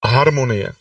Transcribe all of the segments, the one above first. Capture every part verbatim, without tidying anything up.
harmonie.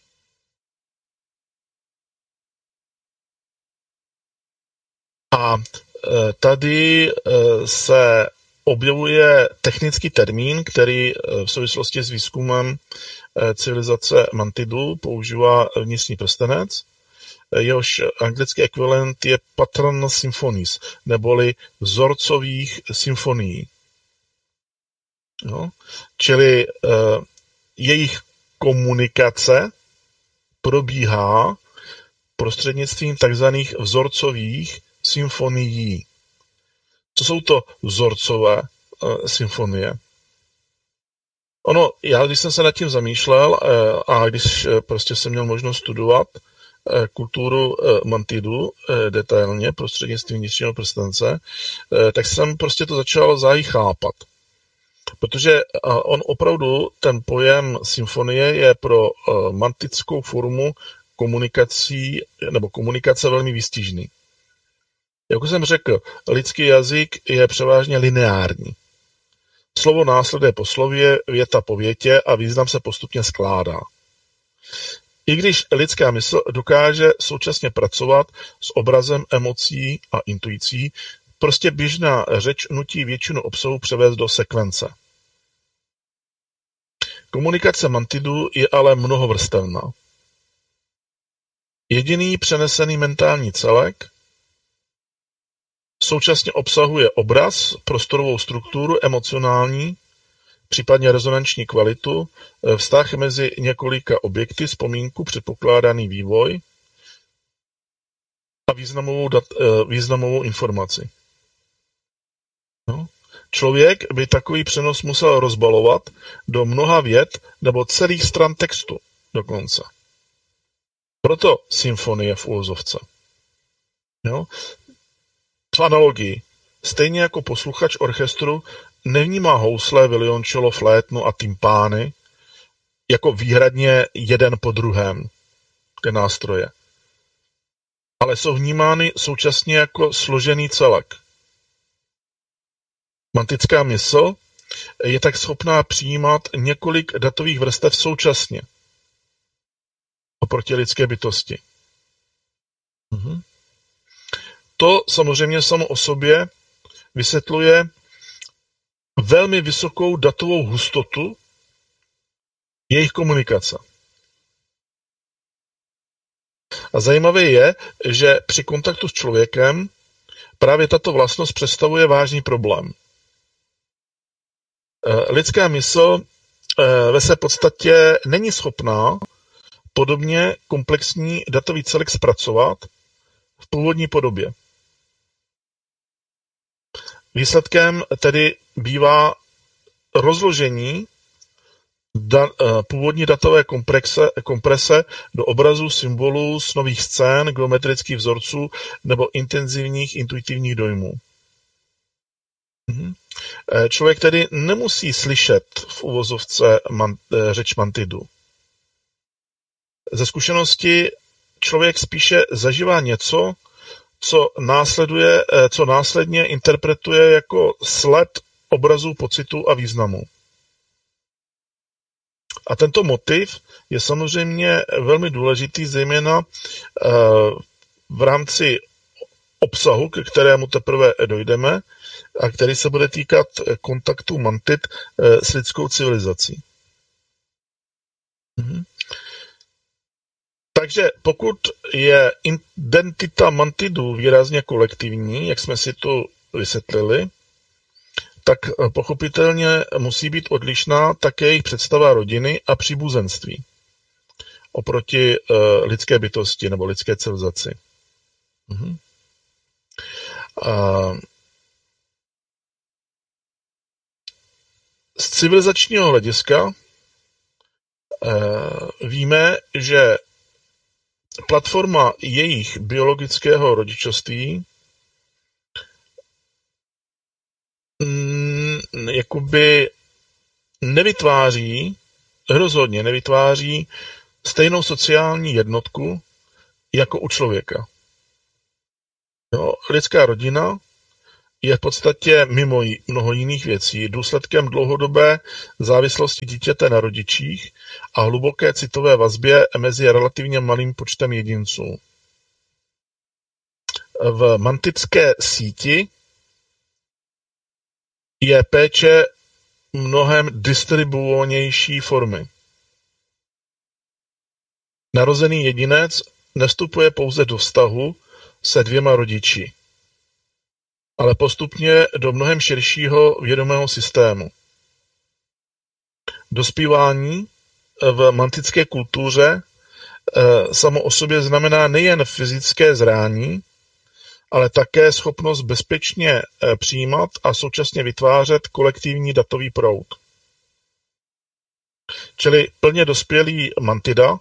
A tady se objevuje technický termín, který v souvislosti s výzkumem civilizace Mantidu používá vnitřní prstenec. Jehož anglický ekvivalent je pattern symphonies, neboli vzorcových symfonií. No, čili uh, jejich komunikace probíhá prostřednictvím takzvaných vzorcových symfonií. Co jsou to vzorcové uh, symfonie? Ono, já když jsem se nad tím zamýšlel uh, a když uh, prostě jsem měl možnost studovat uh, kulturu uh, Mantidu uh, detailně prostřednictvím vnitřního prstence, uh, tak jsem prostě to začal záhy chápat. Protože on opravdu, ten pojem symfonie je pro mantickou formu komunikací nebo komunikace velmi výstižný. Jak jsem řekl, lidský jazyk je převážně lineární. Slovo následuje po slově, věta po větě a význam se postupně skládá. I když lidská mysl dokáže současně pracovat s obrazem emocí a intuicí, prostě běžná řeč nutí většinu obsahu převést do sekvence. Komunikace Mantidu je ale mnohovrstevná. Jediný přenesený mentální celek současně obsahuje obraz, prostorovou strukturu, emocionální, případně rezonanční kvalitu, vztah mezi několika objekty, vzpomínku, předpokládaný vývoj a významovou, dat, významovou informaci. No. Člověk by takový přenos musel rozbalovat do mnoha vět nebo celých stran textu dokonce. Proto symfonie v úvozovce. Jo? V analogii. Stejně jako posluchač orchestru nevnímá housle, violoncello, flétnu a tympány jako výhradně jeden po druhém, ty nástroje. Ale jsou vnímány současně jako složený celek. Mantická mysl je tak schopná přijímat několik datových vrstev současně oproti lidské bytosti. Mhm. To samozřejmě samo o sobě vysvětluje velmi vysokou datovou hustotu jejich komunikace. A zajímavé je, že při kontaktu s člověkem právě tato vlastnost představuje vážný problém. Lidská mysl ve své podstatě není schopná podobně komplexní datový celek zpracovat v původní podobě. Výsledkem tedy bývá rozložení da, původní datové komprese, komprese do obrazů, symbolů, snových scén, geometrických vzorců nebo intenzivních intuitivních dojmů. Mhm. Člověk tedy nemusí slyšet v uvozovce man, řeč Mantidu. Ze zkušenosti člověk spíše zažívá něco, co následuje, co následně interpretuje jako sled obrazů, pocitů a významů. A tento motiv je samozřejmě velmi důležitý, zejména v rámci obsahu, ke kterému teprve dojdeme, a který se bude týkat kontaktu Mantid s lidskou civilizací. Mhm. Takže pokud je identita Mantidů výrazně kolektivní, jak jsme si tu vysvětlili, tak pochopitelně musí být odlišná také jejich představa rodiny a příbuzenství oproti uh, lidské bytosti nebo lidské civilizaci. Mhm. Uh, z civilizačního hlediska uh, víme, že platforma jejich biologického rodičovství mm, jakoby nevytváří, rozhodně nevytváří stejnou sociální jednotku jako u člověka. Jo, lidská rodina je v podstatě mimo mnoho jiných věcí důsledkem dlouhodobé závislosti dítěte na rodičích a hluboké citové vazbě mezi relativně malým počtem jedinců. V mantické síti je péče mnohem distribuovanější formy. Narozený jedinec nevstupuje pouze do vztahu se dvěma rodiči, ale postupně do mnohem širšího vědomého systému. Dospívání v mantické kultuře samo o sobě znamená nejen fyzické zrání, ale také schopnost bezpečně přijímat a současně vytvářet kolektivní datový proud. Čili plně dospělý mantida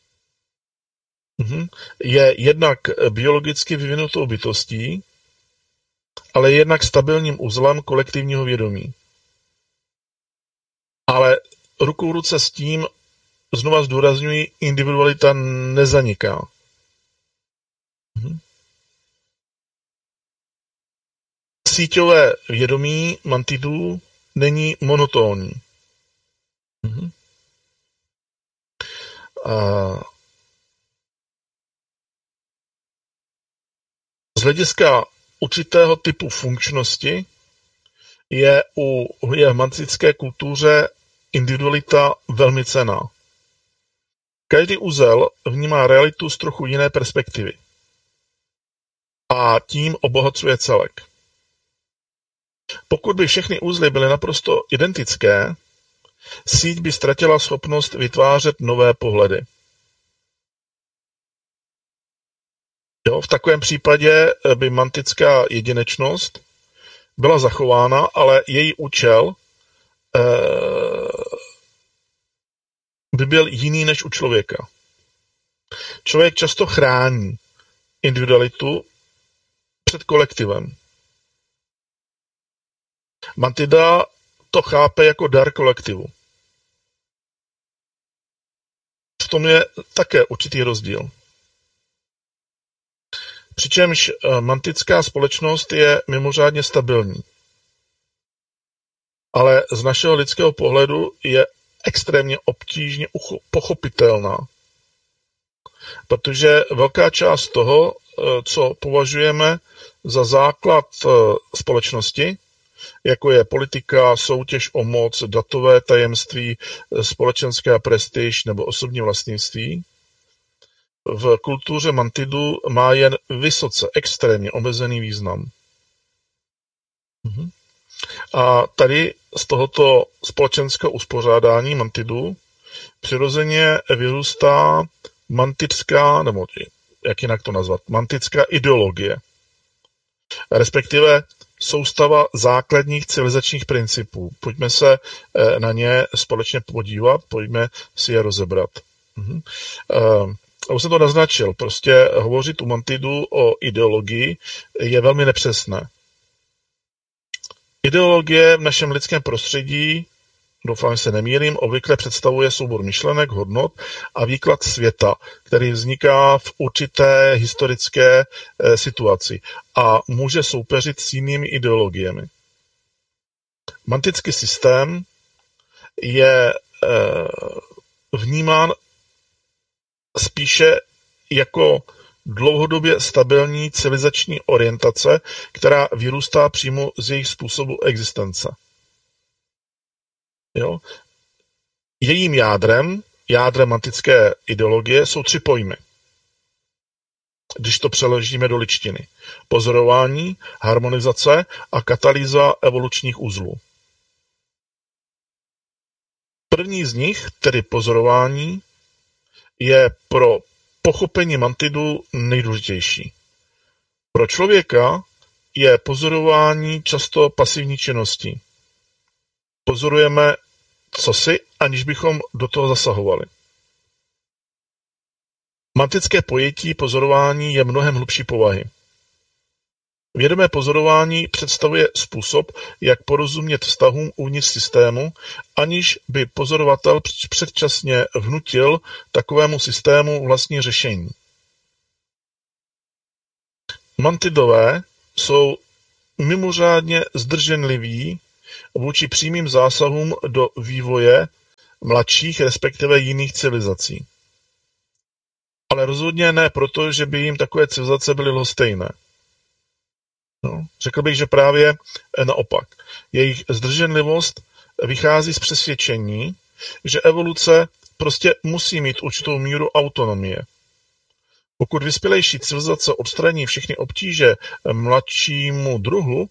je jednak biologicky vyvinutou bytostí, ale je jednak stabilním uzlem kolektivního vědomí. Ale ruku v ruce s tím, znova zdůrazňuji, individualita nezaniká. Síťové vědomí mantidů není monotónní. A z hlediska určitého typu funkčnosti je, u, je v mantické kultuře individualita velmi cenná. Každý uzel vnímá realitu z trochu jiné perspektivy a tím obohacuje celek. Pokud by všechny uzly byly naprosto identické, síť by ztratila schopnost vytvářet nové pohledy. Jo, v takovém případě by mantická jedinečnost byla zachována, ale její účel eh, by byl jiný než u člověka. Člověk často chrání individualitu před kolektivem. Mantida to chápe jako dar kolektivu. V tom je také určitý rozdíl. Přičemž mantická společnost je mimořádně stabilní. Ale z našeho lidského pohledu je extrémně obtížně pochopitelná. Protože velká část toho, co považujeme za základ společnosti, jako je politika, soutěž o moc, datové tajemství, společenská prestiž nebo osobní vlastnictví, v kultuře mantidu má jen vysoce, extrémně omezený význam. A tady z tohoto společenského uspořádání mantidu přirozeně vyrůstá mantická, nebo jak jinak to nazvat, mantická ideologie. Respektive soustava základních civilizačních principů. Pojďme se na ně společně podívat, pojďme si je rozebrat. Mhm. A už jsem to naznačil, prostě hovořit u mantidu o ideologii je velmi nepřesné. Ideologie v našem lidském prostředí, doufám, že se nemýlím, obvykle představuje soubor myšlenek, hodnot a výklad světa, který vzniká v určité historické e, situaci a může soupeřit s jinými ideologiemi. Mantický systém je e, vnímán spíše jako dlouhodobě stabilní civilizační orientace, která vyrůstá přímo z jejich způsobu existence. Jo? Jejím jádrem, jádrem mantické ideologie, jsou tři pojmy. Když to přeložíme do ličtiny. Pozorování, harmonizace a katalýza evolučních uzlů. První z nich, tedy pozorování, je pro pochopení mantidu nejdůležitější. Pro člověka je pozorování často pasivní činností. Pozorujeme cosi, aniž bychom do toho zasahovali. Mantické pojetí pozorování je mnohem hlubší povahy. Vědomé pozorování představuje způsob, jak porozumět vztahům uvnitř systému, aniž by pozorovatel předčasně vnutil takovému systému vlastní řešení. Mantidové jsou mimořádně zdrženliví vůči přímým zásahům do vývoje mladších, respektive jiných civilizací. Ale rozhodně ne proto, že by jim takové civilizace byly lhostejné. No, řekl bych, že právě naopak. Jejich zdrženlivost vychází z přesvědčení, že evoluce prostě musí mít určitou míru autonomie. Pokud vyspělejší civilizace odstraní všechny obtíže mladšímu druhu,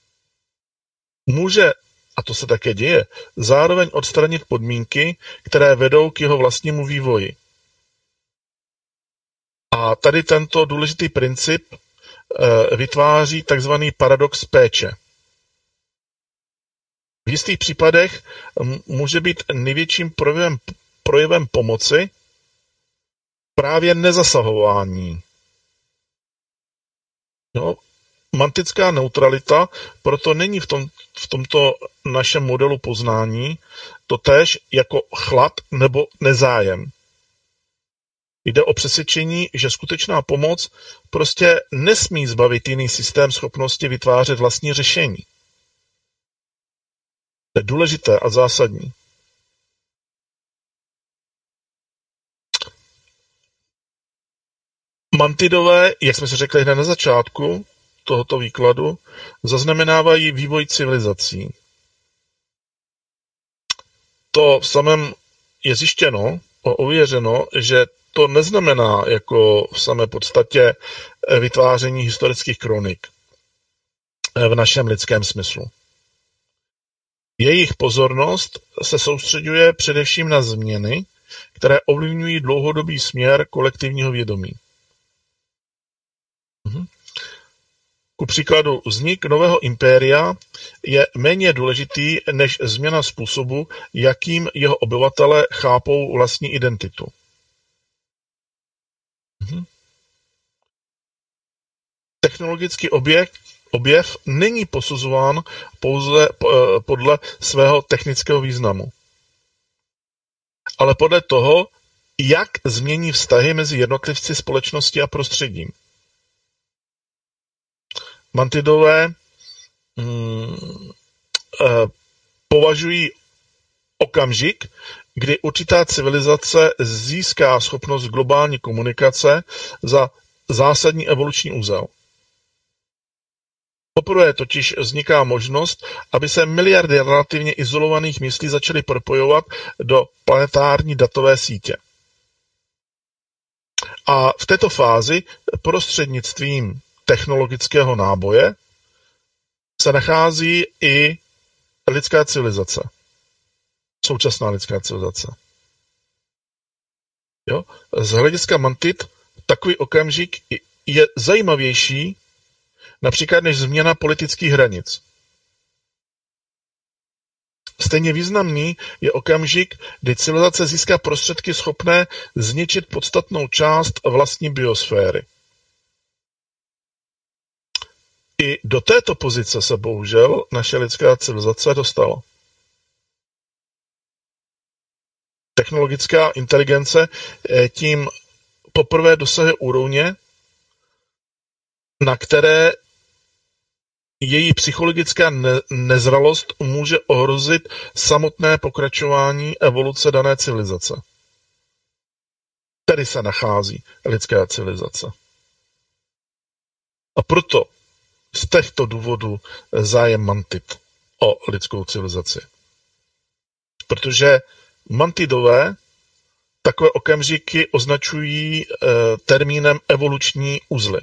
může, a to se také děje, zároveň odstranit podmínky, které vedou k jeho vlastnímu vývoji. A tady tento důležitý princip vytváří takzvaný paradox péče. V jistých případech může být největším projevem, projevem pomoci právě nezasahování. No, mantická neutralita proto není v, tom, v tomto našem modelu poznání totéž jako chlad nebo nezájem. Jde o přesvědčení, že skutečná pomoc prostě nesmí zbavit jiný systém schopnosti vytvářet vlastní řešení. To je důležité a zásadní. Mantidové, jak jsme si řekli hned na začátku tohoto výkladu, zaznamenávají vývoj civilizací. To v samém je zjištěno, ověřeno, že to neznamená jako v samé podstatě vytváření historických kronik v našem lidském smyslu. Jejich pozornost se soustřeďuje především na změny, které ovlivňují dlouhodobý směr kolektivního vědomí. Mhm. Ku příkladu, vznik nového impéria je méně důležitý než změna způsobu, jakým jeho obyvatele chápou vlastní identitu. Mhm. Technologický objev, objev není posuzován pouze podle svého technického významu, ale podle toho, jak změní vztahy mezi jednotlivci, společnosti a prostředím. Mantidové hmm, eh, považují okamžik, kdy určitá civilizace získá schopnost globální komunikace za zásadní evoluční úzel. Poprvé totiž vzniká možnost, aby se miliardy relativně izolovaných myslí začaly propojovat do planetární datové sítě. A v této fázi prostřednictvím technologického náboje se nachází i lidská civilizace. Současná lidská civilizace. Jo? Z hlediska Mantid takový okamžik je zajímavější například než změna politických hranic. Stejně významný je okamžik, kdy civilizace získá prostředky schopné zničit podstatnou část vlastní biosféry. I do této pozice se bohužel naše lidská civilizace dostala. Technologická inteligence tím poprvé dosahuje úrovně, na které její psychologická ne- nezralost může ohrozit samotné pokračování evoluce dané civilizace. Tady se nachází lidská civilizace. A proto z těchto důvodů zájem Mantid o lidskou civilizaci. Protože Mantidové takové okamžiky označují e, termínem evoluční uzly.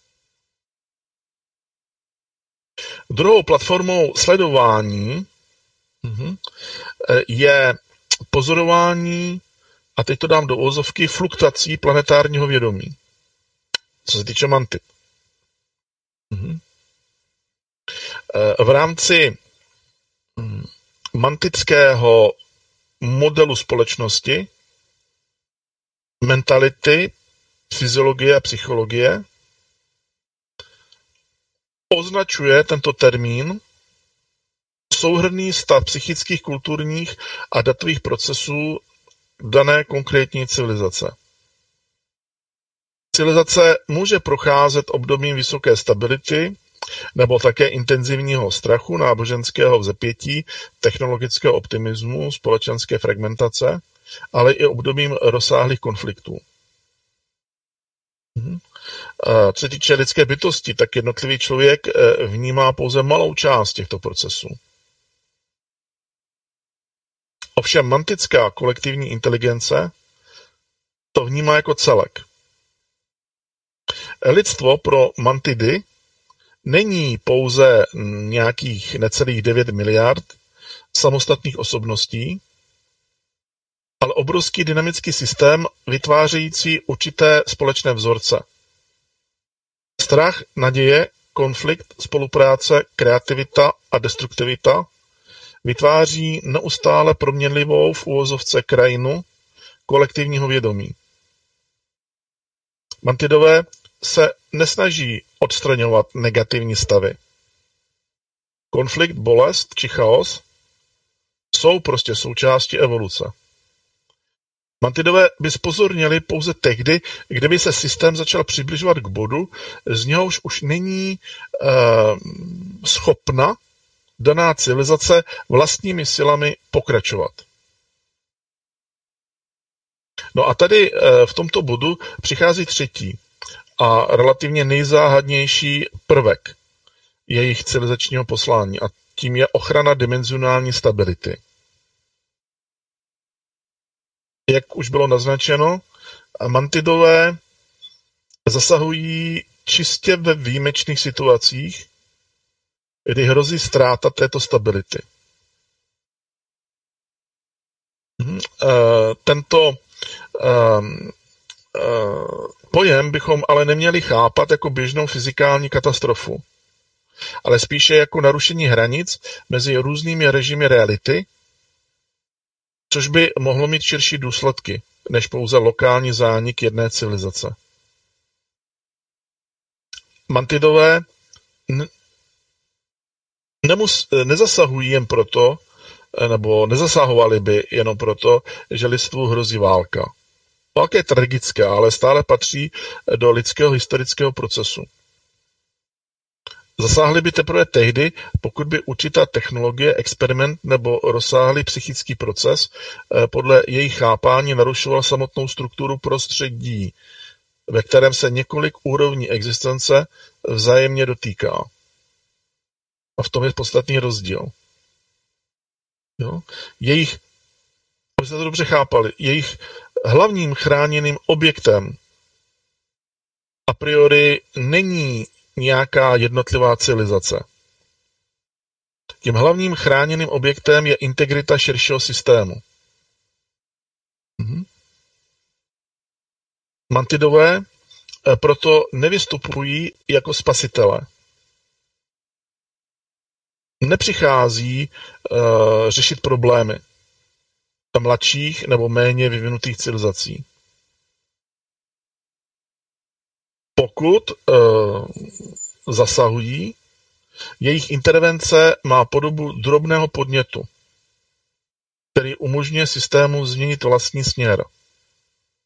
Druhou platformou sledování je pozorování, a teď to dám do uvozovky, fluktuací planetárního vědomí, co se týče Mantid. V rámci mantidského modelu společnosti, mentality, fyziologie a psychologie označuje tento termín souhrnný stav psychických, kulturních a datových procesů dané konkrétní civilizace. Civilizace může procházet obdobím vysoké stability nebo také intenzivního strachu, náboženského vzepětí, technologického optimismu, společenské fragmentace, ale i obdobím rozsáhlých konfliktů. Mhm. Co se týče lidské bytosti, tak jednotlivý člověk vnímá pouze malou část těchto procesů. Ovšem mantická kolektivní inteligence to vnímá jako celek. Lidstvo pro mantidy není pouze nějakých necelých devět miliard samostatných osobností, ale obrovský dynamický systém vytvářející určité společné vzorce. Strach, naděje, konflikt, spolupráce, kreativita a destruktivita vytváří neustále proměnlivou v uvozovce krajinu kolektivního vědomí. Mantidové se nesnaží odstraňovat negativní stavy. Konflikt, bolest či chaos jsou prostě součástí evoluce. Mantidové by zpozorněli pouze tehdy, kdyby se systém začal přibližovat k bodu, z něhož už není uh, schopna daná civilizace vlastními silami pokračovat. No a tady uh, v tomto bodu přichází třetí a relativně nejzáhadnější prvek jejich civilizačního poslání a tím je ochrana dimenzionální stability. Jak už bylo naznačeno, mantidové zasahují čistě ve výjimečných situacích, kdy hrozí ztráta této stability. Tento pojem bychom ale neměli chápat jako běžnou fyzikální katastrofu, ale spíše jako narušení hranic mezi různými režimy reality, což by mohlo mít širší důsledky, než pouze lokální zánik jedné civilizace. Mantidové nemus, nezasahují jen proto, nebo nezasahovali by jenom proto, že lidstvu hrozí válka. Válka je tragická, ale stále patří do lidského historického procesu. Zasáhli by teprve tehdy, pokud by určitá technologie, experiment nebo rozsáhlý psychický proces podle jejich chápání narušoval samotnou strukturu prostředí, ve kterém se několik úrovní existence vzájemně dotýká. A v tom je podstatný rozdíl. Jo? Jejich, abyste to dobře chápali, jejich hlavním chráněným objektem a priori není nějaká jednotlivá civilizace. Tím hlavním chráněným objektem je integrita širšího systému. Mhm. Mantidové proto nevystupují jako spasitele. Nepřichází uh, řešit problémy mladších nebo méně vyvinutých civilizací. Pokud uh, zasahují, jejich intervence má podobu drobného podnětu, který umožňuje systému změnit vlastní směr.